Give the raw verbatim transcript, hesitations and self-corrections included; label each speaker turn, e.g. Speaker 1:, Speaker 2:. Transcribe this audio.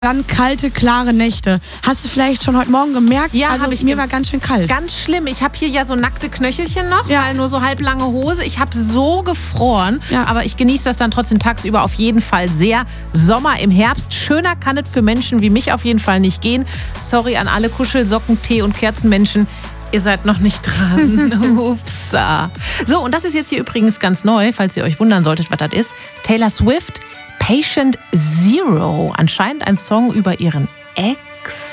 Speaker 1: Dann kalte, klare Nächte. Hast du vielleicht schon heute Morgen gemerkt?
Speaker 2: Ja,
Speaker 1: also
Speaker 2: habe ich.
Speaker 1: Mir war ganz schön kalt.
Speaker 2: Ganz schlimm. Ich habe hier ja so nackte Knöchelchen noch,
Speaker 1: Ja.
Speaker 2: weil nur so halblange Hose. Ich habe so gefroren,
Speaker 1: Ja.
Speaker 2: aber ich genieße das dann trotzdem tagsüber auf jeden Fall sehr. Sommer im Herbst. Schöner kann es für Menschen wie mich auf jeden Fall nicht gehen. Sorry an alle Kuschelsocken, Tee- und Kerzenmenschen. Ihr seid noch nicht dran. Upsa. So, und das ist jetzt hier übrigens ganz neu, falls ihr euch wundern solltet, was das ist. Taylor Swift, Patient Zero. Anscheinend ein Song über ihren Ex.